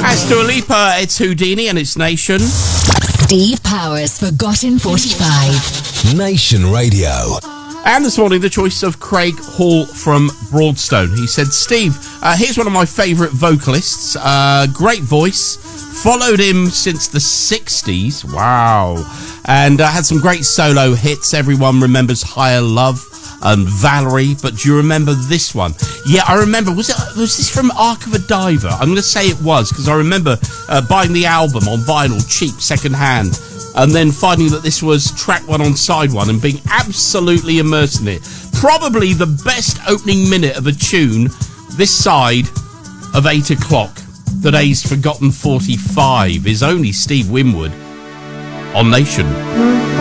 That's Dua Lipa, it's Houdini and it's Nation. Steve Powers, Forgotten 45. Nation Radio. And this morning, the choice of Craig Hall from Broadstone. He said, Steve, here's one of my favourite vocalists. Great voice. Followed him since the 60s. Wow. And had some great solo hits. Everyone remembers Higher Love and Valerie. But do you remember this one? Yeah, I remember. Was this from Ark of a Diver? I'm going to say it was, because I remember buying the album on vinyl, cheap, second hand, and then finding that this was track one on side one and being absolutely immersed in it. Probably the best opening minute of a tune this side of 8 o'clock. Today's Forgotten 45 is only Steve Winwood on Nation.